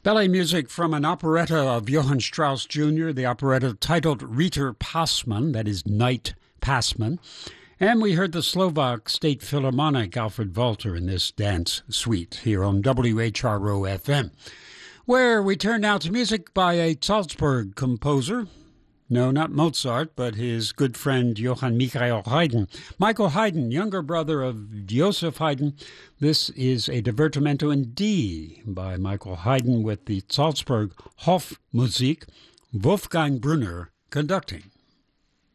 Ballet music from an operetta of Johann Strauss Jr., the operetta titled Ritter Passmann, that is Knight Passman. And we heard the Slovak State Philharmonic Alfred Walter in this dance suite here on WHRO FM, where we turn now to music by a Salzburg composer. No, not Mozart, but his good friend Johann Michael Haydn. Michael Haydn, younger brother of Joseph Haydn. This is a divertimento in D by Michael Haydn with the Salzburg Hofmusik, Wolfgang Brunner conducting.